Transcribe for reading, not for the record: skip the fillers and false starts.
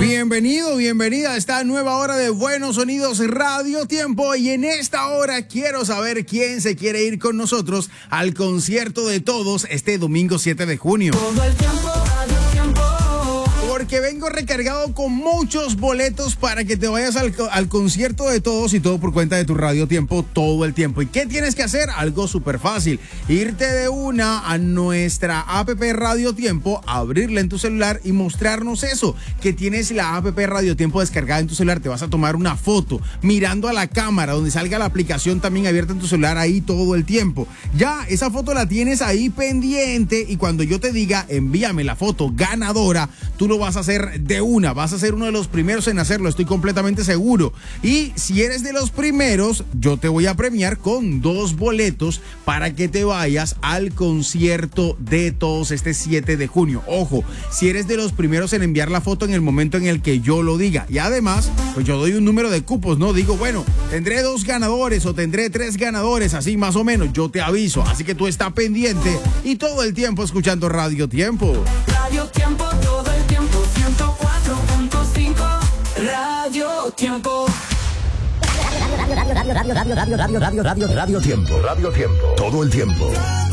Bienvenido, bienvenida a esta nueva hora de Buenos Sonidos Radio Tiempo. Y en esta hora quiero saber quién se quiere ir con nosotros al concierto de todos este domingo 7 de junio. Todo el tiempo, Radio Tiempo. Porque vengo recargado con muchos boletos para que te vayas al concierto de todos, y todo por cuenta de tu Radio Tiempo todo el tiempo. ¿Y qué tienes que hacer? Algo súper fácil. Irte de una a nuestra app Radio Tiempo, abrirla en tu celular y mostrarnos eso, que tienes la app Radio Tiempo descargada en tu celular. Te vas a tomar una foto mirando a la cámara, donde salga la aplicación también abierta en tu celular ahí todo el tiempo. Ya, esa foto la tienes ahí pendiente, y cuando yo te diga envíame la foto ganadora, tú lo vas a hacer de una, vas a ser uno de los primeros en hacerlo, estoy completamente seguro. Y si eres de los primeros, yo te voy a premiar con 2 boletos para que te vayas al concierto de todos este 7 de junio. Ojo, si eres de los primeros en enviar la foto en el momento en el que yo lo diga. Y además, pues yo doy un número de cupos, ¿no? Digo, bueno, tendré 2 ganadores o tendré 3 ganadores, así más o menos, yo te aviso. Así que tú estás pendiente y todo el tiempo escuchando Radio Tiempo. Radio Tiempo, todo el tiempo. 104.5 Radio Tiempo. Radio Tiempo. Todo el tiempo.